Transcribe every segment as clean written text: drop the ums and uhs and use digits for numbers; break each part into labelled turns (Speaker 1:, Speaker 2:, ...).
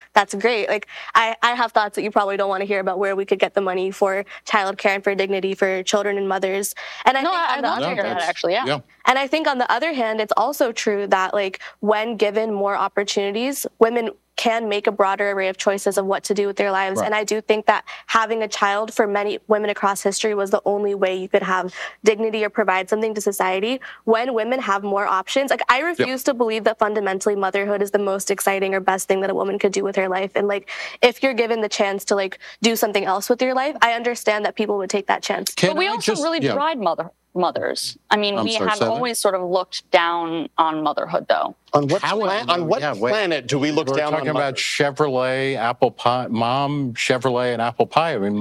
Speaker 1: that's great. Like, I have thoughts that you probably don't want to hear about where we could get the money for childcare and for dignity for children and mothers. And
Speaker 2: I'd love to hear that, actually, yeah.
Speaker 1: And I think on the other hand, it's also true that, like, when given more opportunities, women can make a broader array of choices of what to do with their lives. Right. And I do think that having a child for many women across history was the only way you could have dignity or provide something to society. When women have more options, like, I refuse to believe that fundamentally motherhood is the most exciting or best thing that a woman could do with her life. And, like, if you're given the chance to, like, do something else with your life, I understand that people would take that chance.
Speaker 2: But we also really pride mothers. I mean, we have always sort of looked down on motherhood, though.
Speaker 3: On what planet do we look down on? We're talking
Speaker 4: about Chevrolet, apple pie, mom, Chevrolet, and apple pie. I mean,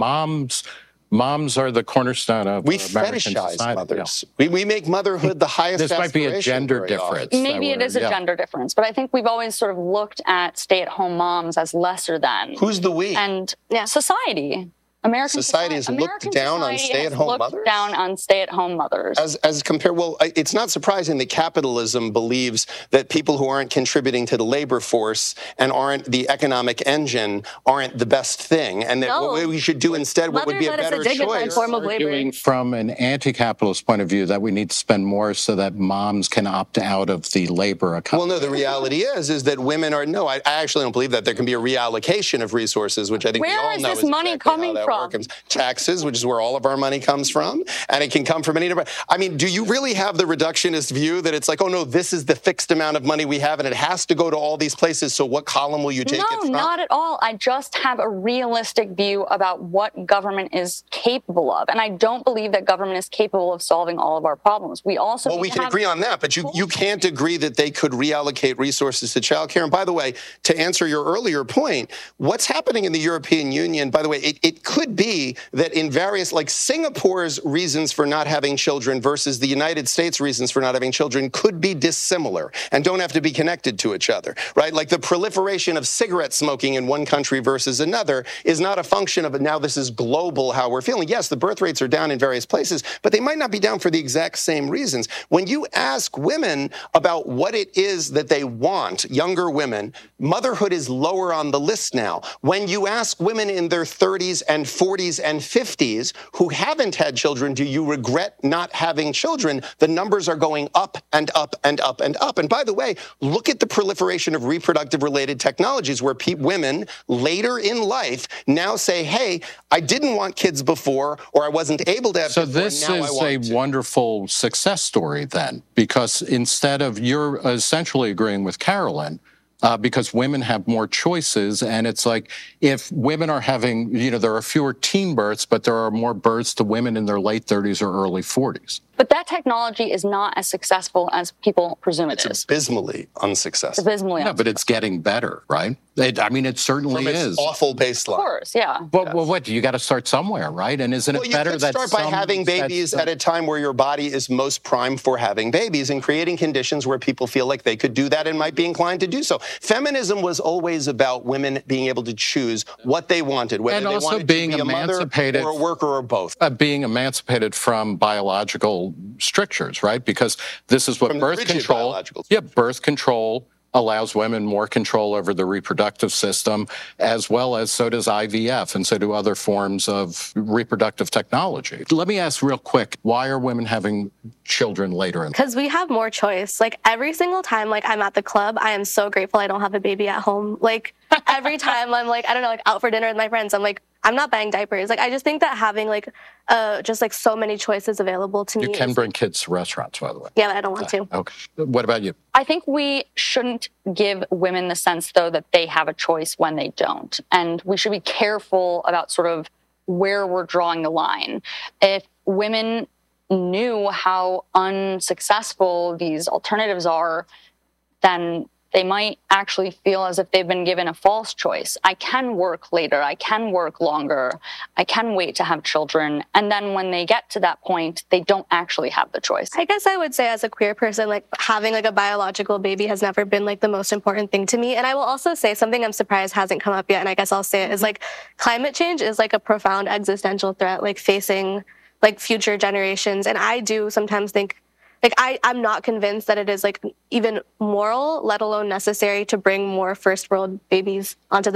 Speaker 4: moms are the cornerstone of American society.
Speaker 3: Mothers. Yeah. We make motherhood the highest.
Speaker 4: This might be a gender difference.
Speaker 2: Maybe it is a gender difference, but I think we've always sort of looked at stay-at-home moms as lesser than.
Speaker 3: Who's the we?
Speaker 2: And society. American
Speaker 3: society has looked down on stay-at-home mothers?
Speaker 2: Down on stay-at-home mothers.
Speaker 3: As compared, well, it's not surprising that capitalism believes that people who aren't contributing to the labor force and aren't the economic engine aren't the best thing, and that what we should do instead, what would be a better choice.
Speaker 1: Form of labor.
Speaker 4: Arguing from an anti-capitalist point of view that we need to spend more so that moms can opt out of the labor economy.
Speaker 3: Well, no, the reality is that women are, no, I actually don't believe that. There can be a reallocation of resources, which I think we all know is
Speaker 2: this money coming from?
Speaker 3: Taxes, which is where all of our money comes from, and it can come from any different. I mean, do you really have the reductionist view that it's like, oh no, this is the fixed amount of money we have, and it has to go to all these places? So what column will you take it from?
Speaker 2: No, not at all. I just have a realistic view about what government is capable of, and I don't believe that government is capable of solving all of our problems. We also
Speaker 3: we can agree on that, but you can't agree that they could reallocate resources to childcare. And by the way, to answer your earlier point, what's happening in the European Union? By the way, it could be that in various, like Singapore's reasons for not having children versus the United States reasons for not having children could be dissimilar and don't have to be connected to each other, right? Like the proliferation of cigarette smoking in one country versus another is not a function of now this is global how we're feeling. Yes, the birth rates are down in various places, but they might not be down for the exact same reasons. When you ask women about what it is that they want, younger women, motherhood is lower on the list now. When you ask women in their 30s and 40s and 50s who haven't had children, do you regret not having children? The numbers are going up and up and up and up. And by the way, look at the proliferation of reproductive related technologies where women later in life now say, hey, I didn't want kids before, or I wasn't able to have kids before,
Speaker 4: this is a wonderful success story then, because instead of, you're essentially agreeing with Carolyn, because women have more choices, and it's like if women are having, there are fewer teen births, but there are more births to women in their late 30s or early 40s.
Speaker 2: But that technology is not as successful as people presume it is.
Speaker 3: It's abysmally unsuccessful.
Speaker 4: But it's getting better, right? It certainly
Speaker 3: is.
Speaker 4: From its
Speaker 3: awful baseline.
Speaker 2: Of course, yeah.
Speaker 4: But what? You got to start somewhere, right? And isn't it better that
Speaker 3: you could start by having babies at a time where your body is most primed for having babies and creating conditions where people feel like they could do that and might be inclined to do so. Feminism was always about women being able to choose what they wanted, whether they wanted to be a mother or a worker or both.
Speaker 4: Being emancipated from biological strictures, right? Because this is what birth control allows women more control over the reproductive system, as well as so does IVF, and so do other forms of reproductive technology. Let me ask real quick, why are women having children later in life?
Speaker 1: Because we have more choice. Like, every single time, like, I'm at the club, I am so grateful I don't have a baby at home. Like, every time I'm, like, I don't know, like, out for dinner with my friends, I'm like, I'm not buying diapers. Like, I just think that having, like, just, like, so many choices available to me.
Speaker 4: You can bring kids to restaurants, by the way.
Speaker 1: Yeah, but I don't want to.
Speaker 4: Okay. What about you?
Speaker 2: I think we shouldn't give women the sense, though, that they have a choice when they don't. And we should be careful about sort of where we're drawing the line. If women knew how unsuccessful these alternatives are, then they might actually feel as if they've been given a false choice. I can work later. I can work longer. I can wait to have children. And then when they get to that point, they don't actually have the choice.
Speaker 1: I guess I would say as a queer person, like, having, like, a biological baby has never been, like, the most important thing to me. And I will also say something I'm surprised hasn't come up yet, and I guess I'll say it, is, like, climate change is, like, a profound existential threat, like, facing, like, future generations. And I do sometimes think, like, I'm not convinced that it is, like, even moral, let alone necessary, to bring more first world babies onto the